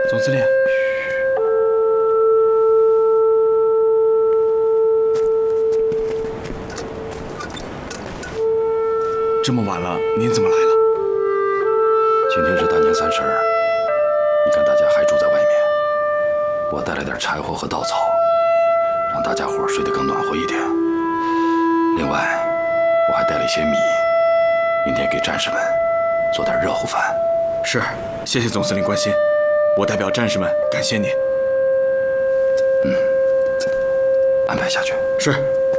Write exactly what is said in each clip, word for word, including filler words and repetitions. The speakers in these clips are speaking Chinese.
总司令。这么晚了，您怎么来了？ 今天是大年三十儿，你看大家还住在外面，我带来点柴火和稻草，让大家伙睡得更暖和一点。另外，我还带了一些米，明天给战士们做点热乎饭。 是，谢谢总司令关心，我代表战士们感谢您。 嗯，安排下去。 是。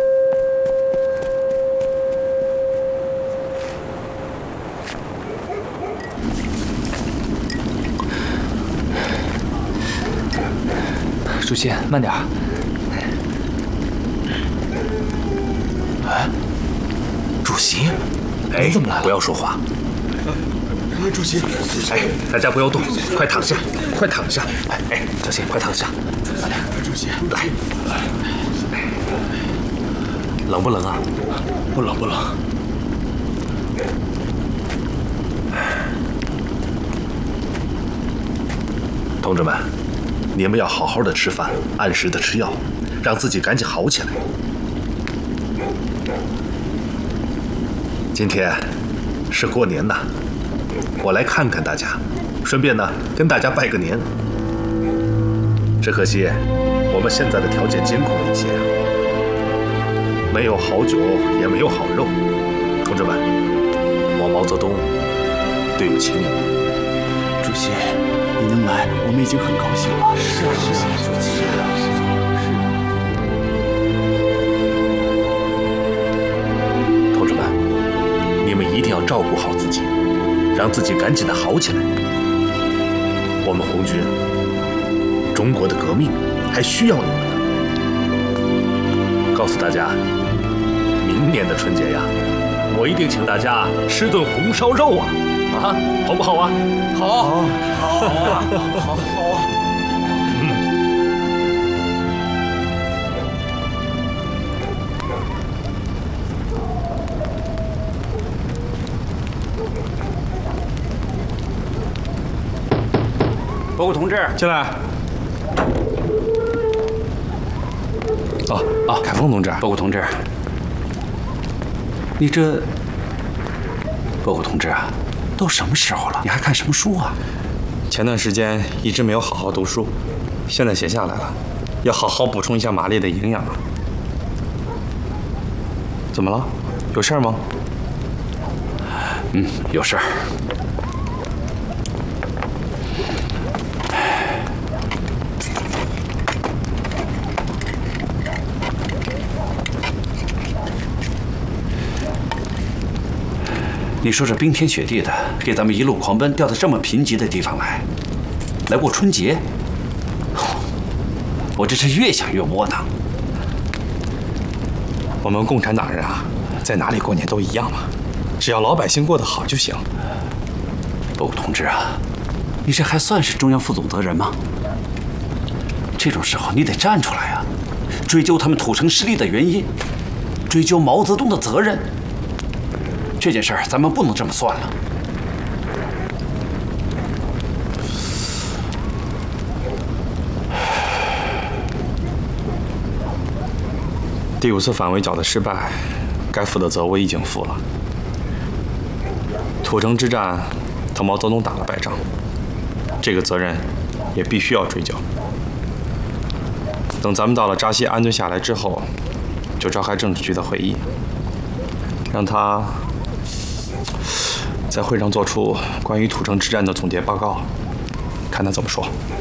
主席，慢点。 哎，主席， 哎，你怎么来了？不要说话。 哎，主席， 哎，大家不要动，快躺下，快躺下。哎哎，小心，快躺下。 主席， 来。 冷不冷啊？ 不冷不冷。 同志们，你们要好好的吃饭，按时的吃药，让自己赶紧好起来。今天是过年呐，我来看看大家，顺便呢跟大家拜个年。只可惜我们现在的条件艰苦了一些啊，没有好酒，也没有好肉。同志们，我毛泽东对不起你们。 主席，你能来，我们已经很高兴了。是啊，是啊，主席，是啊，是啊。 同志们，你们一定要照顾好自己，让自己赶紧的好起来。我们红军，中国的革命还需要你们呢。告诉大家，明年的春节呀，我一定请大家吃顿红烧肉啊！啊，好不好啊？ 好，好，好啊，好，好啊。 嗯。 报告同志， 进来。 哦哦，凯峰同志，报告同志，你这，报告同志啊，都什么时候了，你还看什么书啊？ 前段时间一直没有好好读书，现在写下来了，要好好补充一下马力的营养啊。怎么了？有事儿吗？ 嗯，有事儿。你说这冰天雪地的，给咱们一路狂奔，调到这么贫瘠的地方来，来过春节，我这是越想越窝囊。 我们共产党人啊，在哪里过年都一样嘛，只要老百姓过得好就行。 报告同志啊，你这还算是中央副总责人吗？这种时候你得站出来啊，追究他们土城失利的原因，追究毛泽东的责任。这件事儿咱们不能这么算了。 第五次反围剿的失败，该负的责我已经负了。土城之战，他毛泽东打了败仗，这个责任也必须要追究。等咱们到了扎西安顿下来之后，就召开政治局的会议，让他在会上做出关于土城之战的总结报告，看他怎么说。